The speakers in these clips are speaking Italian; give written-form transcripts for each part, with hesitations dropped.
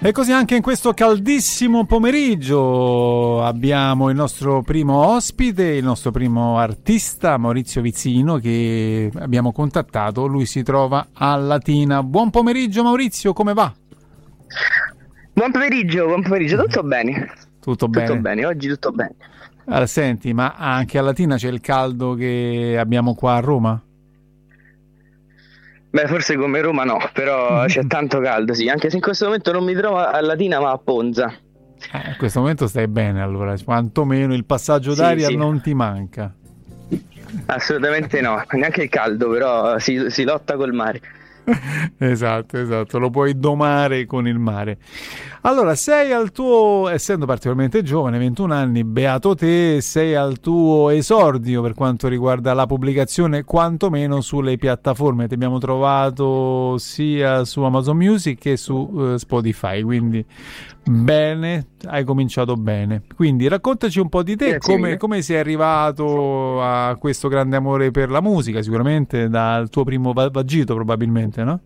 E così anche in questo caldissimo pomeriggio abbiamo il nostro primo ospite, il nostro primo artista, Maurizio Vizzino, che abbiamo contattato. Lui si trova a Latina. Buon pomeriggio Maurizio, come va? Buon pomeriggio, tutto bene? Tutto bene, oggi tutto bene. Allora, senti, ma anche a Latina c'è il caldo che abbiamo qua a Roma? Beh, forse come Roma no, però c'è tanto caldo, sì, anche se in questo momento non mi trovo a Latina ma a Ponza. In questo momento stai bene, allora, quantomeno il passaggio d'aria sì. non ti manca. Assolutamente no, neanche il caldo, però si lotta col mare. Esatto, lo puoi domare con il mare. Allora, sei al tuo, essendo particolarmente giovane, 21 anni, beato te, sei al tuo esordio per quanto riguarda la pubblicazione, quantomeno sulle piattaforme. Ti abbiamo trovato sia su Amazon Music che su Spotify, quindi bene, hai cominciato bene. Quindi raccontaci un po' di te, come sei arrivato a questo grande amore per la musica, sicuramente dal tuo primo vagito probabilmente, no?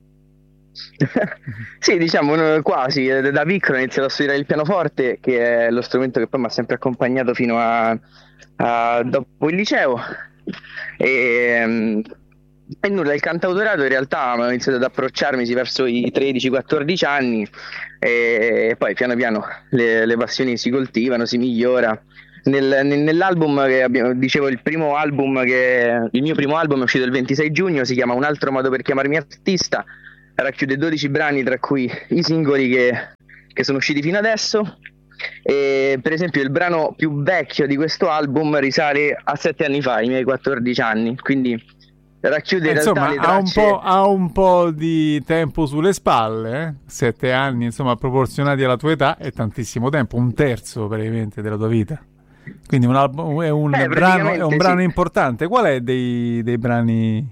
Sì, diciamo quasi, da piccolo ho iniziato a studiare il pianoforte, che è lo strumento che poi mi ha sempre accompagnato fino a dopo il liceo. E nulla, il cantautorato in realtà ho iniziato ad approcciarmi verso i 13-14 anni e poi piano piano le passioni si coltivano, si migliora. Nell'album che dicevo, il mio primo album è uscito il 26 giugno, si chiama Un altro modo per chiamarmi artista, racchiude 12 brani, tra cui i singoli che sono usciti fino adesso. E per esempio il brano più vecchio di questo album risale a 7 anni fa, ai miei 14 anni, quindi racchiude in realtà le tracce. Ha un po' di tempo sulle spalle, eh? 7 anni, insomma, proporzionati alla tua età è tantissimo tempo, un terzo praticamente della tua vita. Quindi è un brano importante. Qual è dei brani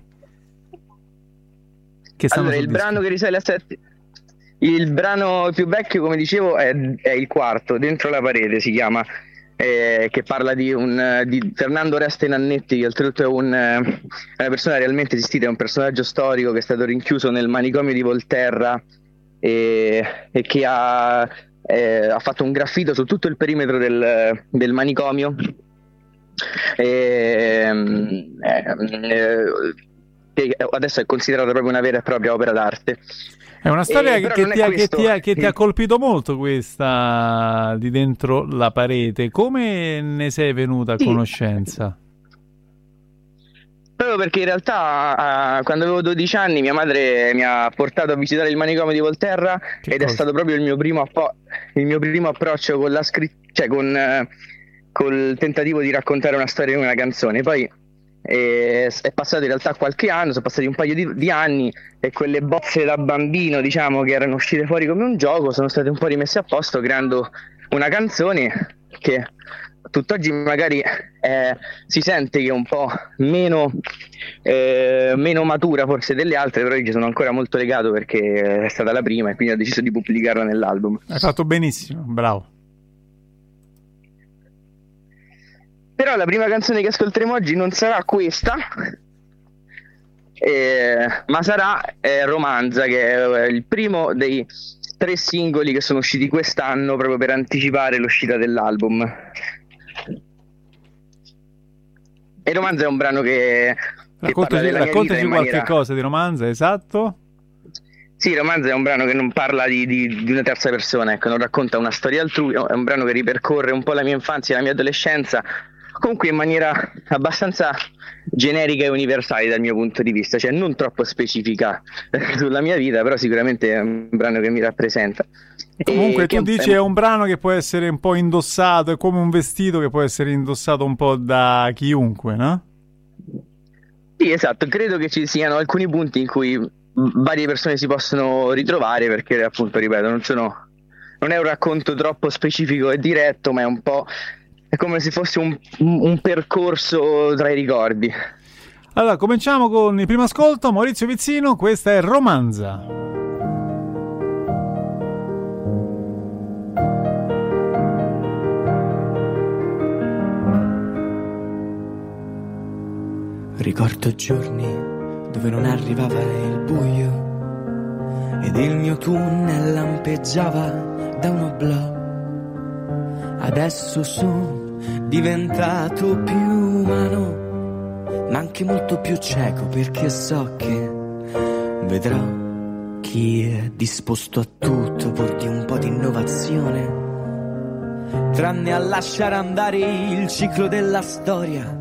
che stanno sul il disco? brano che risale a 7, il brano più vecchio, come dicevo, è il quarto, Dentro la parete si chiama, che parla di Fernando Oreste Nannetti, che oltretutto è una persona realmente esistita, è un personaggio storico che è stato rinchiuso nel manicomio di Volterra e che ha fatto un graffito su tutto il perimetro del manicomio. Che adesso è considerata proprio una vera e propria opera d'arte. È una storia che ti ha colpito molto, questa di Dentro la parete. Come ne sei venuta a conoscenza? Proprio perché in realtà quando avevo 12 anni mia madre mi ha portato a visitare il manicomio di Volterra ed è stato proprio il mio primo approccio con la scrittura, col tentativo di raccontare una storia in una canzone. Poi è passato in realtà qualche anno, sono passati un paio di anni e quelle bozze da bambino, diciamo, che erano uscite fuori come un gioco, sono state un po' rimesse a posto creando una canzone che tutt'oggi magari si sente che è un po' meno matura forse delle altre, però io ci sono ancora molto legato perché è stata la prima e quindi ho deciso di pubblicarla nell'album. Hai fatto benissimo, bravo. Però la prima canzone che ascolteremo oggi non sarà questa, ma sarà Romanza, che è il primo dei 3 singoli che sono usciti quest'anno proprio per anticipare l'uscita dell'album. E Romanza è un brano che raccontaci qualche cosa di Romanza, esatto. Sì, Romanza è un brano che non parla di una terza persona, ecco, non racconta una storia altrui, è un brano che ripercorre un po' la mia infanzia e la mia adolescenza, comunque in maniera abbastanza generica e universale dal mio punto di vista, cioè non troppo specifica sulla mia vita, però sicuramente è un brano che mi rappresenta. Comunque tu dici è un brano che può essere un po' indossato, è come un vestito che può essere indossato un po' da chiunque, no? Sì, esatto, credo che ci siano alcuni punti in cui varie persone si possono ritrovare, perché appunto, ripeto, non è un racconto troppo specifico e diretto, ma è come se fosse un percorso tra i ricordi. Allora, cominciamo con il primo ascolto. Maurizio Vizzino, questa è Romanza. Ricordo giorni dove non arrivava il buio ed il mio tunnel lampeggiava da un oblò. Adesso sono diventato più umano, ma anche molto più cieco, perché so che vedrò chi è disposto a tutto pur di un po' di innovazione, tranne a lasciare andare il ciclo della storia